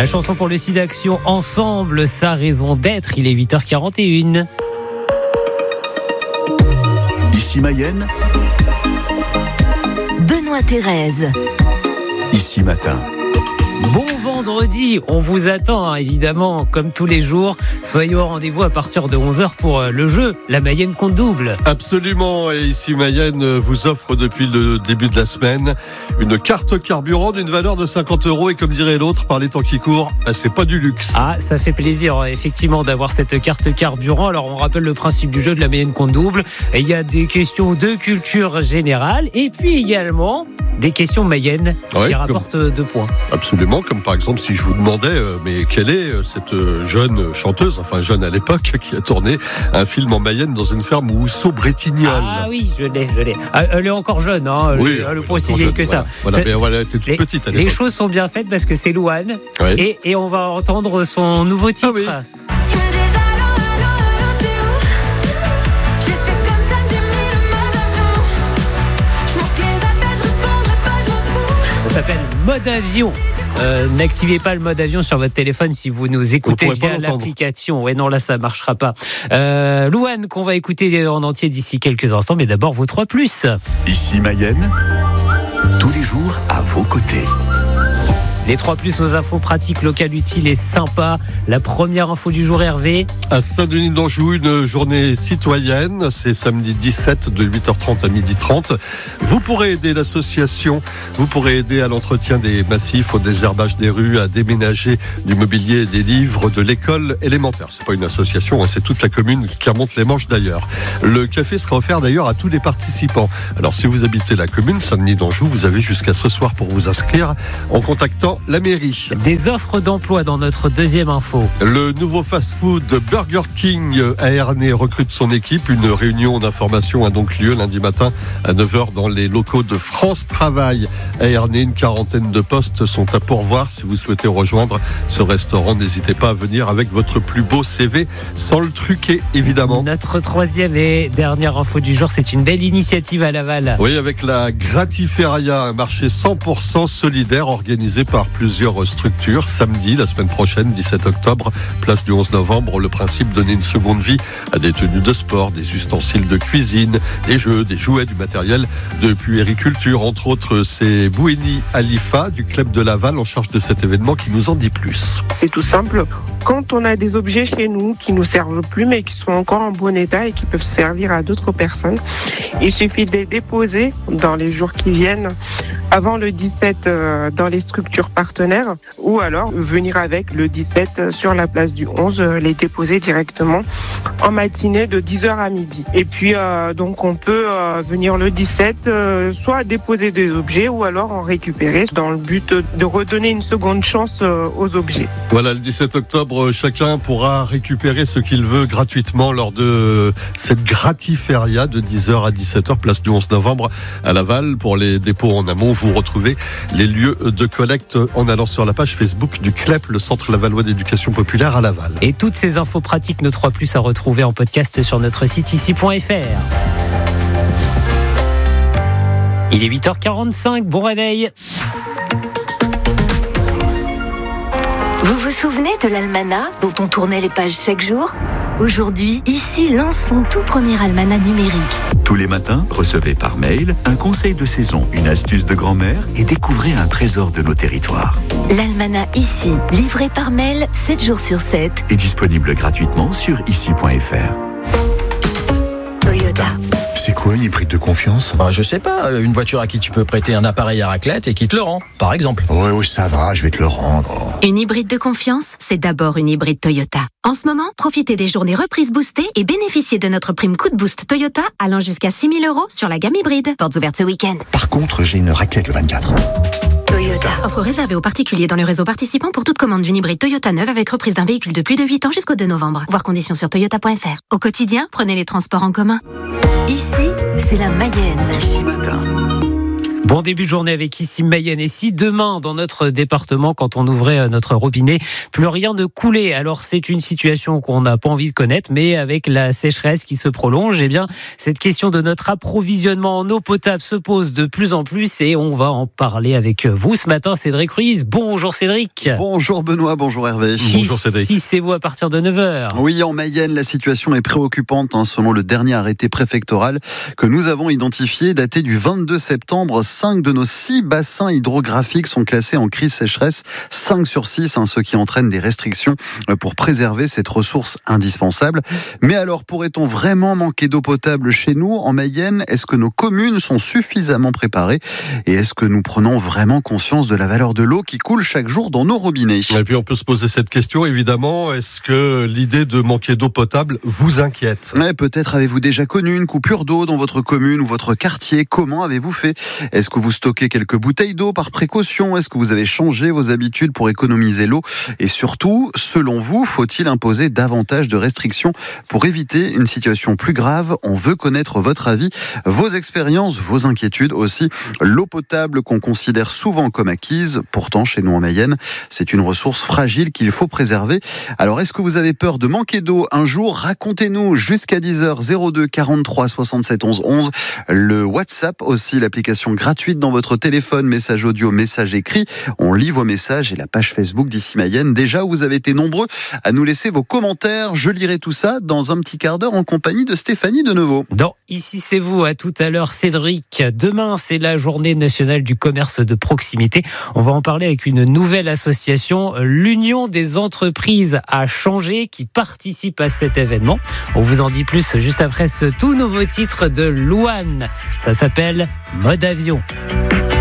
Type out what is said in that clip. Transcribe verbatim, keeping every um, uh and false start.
La chanson pour le site d'action Ensemble, sa raison d'être. Il est huit heures quarante et une. Ici Mayenne, Benoît Thérèse. Ici Matin. Bon vendredi, on vous attend hein, évidemment comme tous les jours. Soyez au rendez-vous à partir de onze heures pour le jeu La Mayenne compte double. Absolument, et ici Mayenne vous offre depuis le début de la semaine une carte carburant d'une valeur de cinquante euros et comme dirait l'autre, par les temps qui courent, bah, c'est pas du luxe. Ah, ça fait plaisir effectivement d'avoir cette carte carburant. Alors on rappelle le principe du jeu de La Mayenne compte double. Il y a des questions de culture générale et puis également des questions Mayenne ouais, qui rapportent comme... deux points. Absolument, comme par exemple si je vous demandais euh, mais quelle est euh, cette euh, jeune chanteuse, enfin jeune à l'époque, qui a tourné un film en Mayenne dans une ferme Housseau-Bretignolles. Ah oui, je l'ai, je l'ai. Ah, elle est encore jeune, hein. Oui, elle n'est pas aussi vieille que ça. Voilà, ça mais voilà, elle était toute les, petite à l'époque. Les choses sont bien faites parce que c'est Louane oui. et, et on va entendre son nouveau titre. Ah oui. Ça s'appelle Mode Avion. Euh, n'activez pas le mode avion sur votre téléphone si vous nous écoutez vous via l'application. Ouais, non, là, ça marchera pas. Euh, Louane, qu'on va écouter en entier d'ici quelques instants, mais d'abord vos trois plus. Ici Mayenne, tous les jours à vos côtés. Les trois plus aux infos pratiques, locales, utiles et sympas. La première info du jour, Hervé. À Saint-Denis-d'Anjou, une journée citoyenne. C'est samedi dix-sept de huit heures trente à midi trente. Vous pourrez aider l'association. Vous pourrez aider à l'entretien des massifs, au désherbage des rues, à déménager du mobilier et des livres de l'école élémentaire. C'est pas une association, hein, c'est toute la commune qui remonte les manches d'ailleurs. Le café sera offert d'ailleurs à tous les participants. Alors si vous habitez la commune Saint-Denis-d'Anjou, vous avez jusqu'à ce soir pour vous inscrire en contactant la mairie. Des offres d'emploi dans notre deuxième info. Le nouveau fast-food Burger King à Ernée recrute son équipe. Une réunion d'information a donc lieu lundi matin à neuf heures dans les locaux de France Travail à Ernée. Une quarantaine de postes sont à pourvoir. Si vous souhaitez rejoindre ce restaurant, n'hésitez pas à venir avec votre plus beau C V sans le truquer évidemment. Notre troisième et dernière info du jour, c'est une belle initiative à Laval. Oui, avec la Gratiféria, un marché cent pour cent solidaire organisé par plusieurs structures. Samedi, la semaine prochaine, dix-sept octobre, place du onze novembre, le principe donner une seconde vie à des tenues de sport, des ustensiles de cuisine, des jeux, des jouets, du matériel de puériculture. Entre autres, c'est Boueni Alifa du club de Laval en charge de cet événement qui nous en dit plus. C'est tout simple. Quand on a des objets chez nous qui ne nous servent plus mais qui sont encore en bon état et qui peuvent servir à d'autres personnes, il suffit de les déposer dans les jours qui viennent avant le dix-sept euh, dans les structures partenaires ou alors venir avec le dix-sept sur la place du onze, euh, les déposer directement en matinée de dix heures à midi. Et puis euh, donc on peut euh, venir le dix-sept euh, soit déposer des objets ou alors en récupérer dans le but de redonner une seconde chance euh, aux objets. Voilà, le dix-sept octobre, chacun pourra récupérer ce qu'il veut gratuitement lors de cette Gratiféria de dix heures à dix-sept heures, place du onze novembre à Laval. Pour les dépôts en amont, vous retrouvez les lieux de collecte en allant sur la page Facebook du C L E P, le Centre Lavallois d'éducation populaire à Laval. Et toutes ces infos pratiques, nos trois plus à retrouver en podcast sur notre site ici point f r. Il est huit heures quarante-cinq, bon réveil. Vous vous souvenez de l'almanach dont on tournait les pages chaque jour ? Aujourd'hui, ici lance son tout premier almanach numérique. Tous les matins, recevez par mail un conseil de saison, une astuce de grand-mère et découvrez un trésor de nos territoires. L'almanach ici, livré par mail sept jours sur sept. Est disponible gratuitement sur ici point f r. Toyota. C'est quoi une hybride de confiance ? Bah, je sais pas, une voiture à qui tu peux prêter un appareil à raclette et qui te le rend, par exemple. Ouais, ouais, ça va, je vais te le rendre. Une hybride de confiance, c'est d'abord une hybride Toyota. En ce moment, profitez des journées reprises boostées et bénéficiez de notre prime coup de boost Toyota allant jusqu'à six mille euros sur la gamme hybride. Portes ouvertes ce week-end. Par contre, j'ai une raclette le vingt-quatre. Toyota. Offre réservée aux particuliers dans le réseau participant pour toute commande d'une hybride Toyota neuve avec reprise d'un véhicule de plus de huit ans jusqu'au deux novembre. Voir conditions sur toyota point f r. Au quotidien, prenez les transports en commun. Ici, c'est la Mayenne. Ici matin. Bon début de journée avec ici Mayenne. Et si demain, dans notre département, quand on ouvrait notre robinet, plus rien ne coulait, alors c'est une situation qu'on n'a pas envie de connaître, mais avec la sécheresse qui se prolonge, eh bien, cette question de notre approvisionnement en eau potable se pose de plus en plus et on va en parler avec vous ce matin. Cédric Ruiz. Bonjour Cédric. Bonjour Benoît, bonjour Hervé. Bonjour Cédric. Ici c'est vous à partir de neuf heures. Oui, en Mayenne, la situation est préoccupante hein, selon le dernier arrêté préfectoral que nous avons identifié, daté du vingt-deux septembre. Cinq de nos six bassins hydrographiques sont classés en crise sécheresse, cinq sur six, hein, ce qui entraîne des restrictions pour préserver cette ressource indispensable. Mais alors, pourrait-on vraiment manquer d'eau potable chez nous, en Mayenne ? Est-ce que nos communes sont suffisamment préparées ? Et est-ce que nous prenons vraiment conscience de la valeur de l'eau qui coule chaque jour dans nos robinets ? Et puis on peut se poser cette question, évidemment, est-ce que l'idée de manquer d'eau potable vous inquiète ? Ouais, peut-être avez-vous déjà connu une coupure d'eau dans votre commune ou votre quartier ? Comment avez-vous fait ? Est-ce que vous stockez quelques bouteilles d'eau par précaution ? Est-ce que vous avez changé vos habitudes pour économiser l'eau ? Et surtout, selon vous, faut-il imposer davantage de restrictions pour éviter une situation plus grave ? On veut connaître votre avis, vos expériences, vos inquiétudes aussi. L'eau potable qu'on considère souvent comme acquise, pourtant chez nous en Mayenne, c'est une ressource fragile qu'il faut préserver. Alors est-ce que vous avez peur de manquer d'eau un jour ? Racontez-nous jusqu'à dix heures, zéro deux quarante-trois soixante-sept onze onze. Le WhatsApp aussi, l'application gratuite dans votre téléphone, message audio, message écrit. On lit vos messages et la page Facebook d'Ici Mayenne. Déjà, vous avez été nombreux à nous laisser vos commentaires. Je lirai tout ça dans un petit quart d'heure en compagnie de Stéphanie Deneuveau. Dans Ici c'est vous, à tout à l'heure Cédric. Demain, c'est la journée nationale du commerce de proximité. On va en parler avec une nouvelle association, l'Union des entreprises a changé, qui participe à cet événement. On vous en dit plus juste après ce tout nouveau titre de Louane. Ça s'appelle Mode Avion.